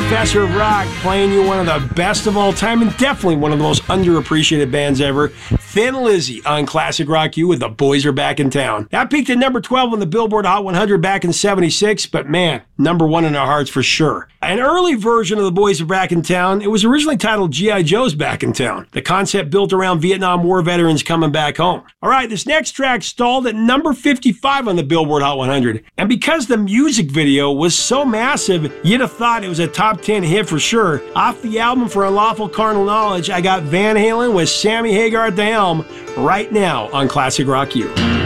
Professor of Rock, playing you one of the best of all time and definitely one of the most underappreciated bands ever, Thin Lizzy on Classic Rock U with The Boys Are Back in Town. That peaked at number 12 on the Billboard Hot 100 back in '76, but man, number one in our hearts for sure. An early version of The Boys Are Back in Town, it was originally titled G.I. Joe's Back in Town. The concept built around Vietnam War veterans coming back home. All right, this next track stalled at number 55 on the Billboard Hot 100. And because the music video was so massive, you'd have thought it was a top 10 hit for sure. Off the album For Unlawful Carnal Knowledge, I got Van Halen with Sammy Hagar at the helm right now on Classic Rock U.